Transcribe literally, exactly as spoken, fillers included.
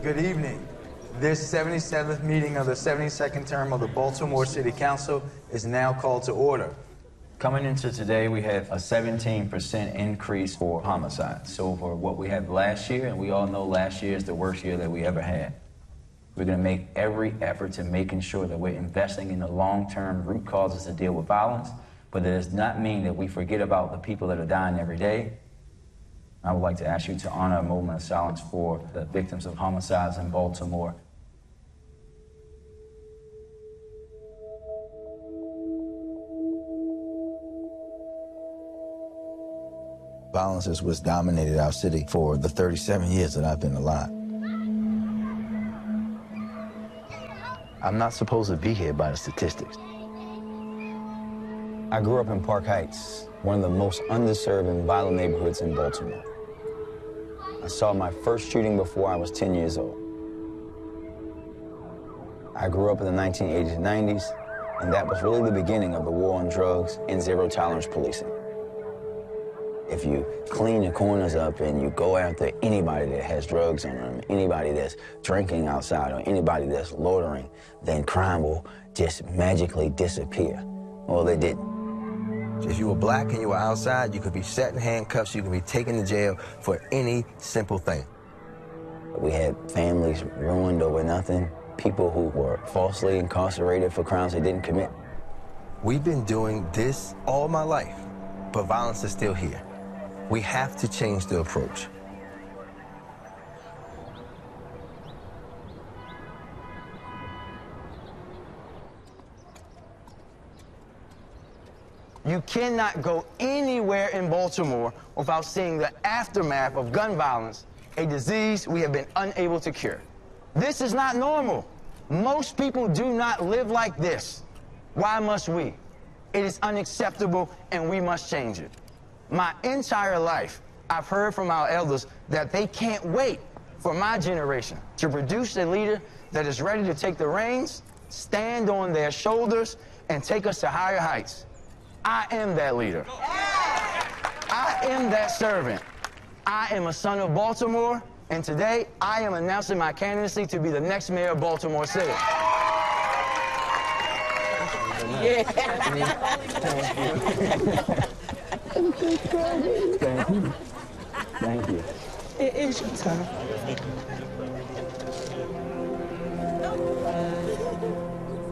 Good evening. This seventy-seventh meeting of the seventy-second term of the Baltimore City Council is now called to order. Coming into today, we have a seventeen percent increase for homicides. So for what we had last year, and we all know last year is the worst year that we ever had. We're going to make every effort to making sure that we're investing in the long-term root causes to deal with violence, but that does not mean that we forget about the people that are dying every day. I would like to ask you to honor a moment of silence for the victims of homicides in Baltimore. Violence is what's dominated our city for the thirty-seven years that I've been alive. I'm not supposed to be here by the statistics. I grew up in Park Heights, one of the most underserved and violent neighborhoods in Baltimore. I saw my first shooting before I was ten years old. I grew up in the nineteen eighties and nineties, and that was really the beginning of the war on drugs and zero-tolerance policing. If you clean your corners up and you go after anybody that has drugs on them, anybody that's drinking outside, or anybody that's loitering, then crime will just magically disappear. Well, they didn't. If you were black and you were outside, you could be set in handcuffs, you could be taken to jail for any simple thing. We had families ruined over nothing, people who were falsely incarcerated for crimes they didn't commit. We've been doing this all my life, but violence is still here. We have to change the approach. You cannot go anywhere in Baltimore without seeing the aftermath of gun violence, a disease we have been unable to cure. This is not normal. Most people do not live like this. Why must we? It is unacceptable, and we must change it. My entire life, I've heard from our elders that they can't wait for my generation to produce a leader that is ready to take the reins, stand on their shoulders, and take us to higher heights. I am that leader. I am that servant. I am a son of Baltimore, and today I am announcing my candidacy to be the next mayor of Baltimore City. Yeah. Thank you. Thank you. It is your time.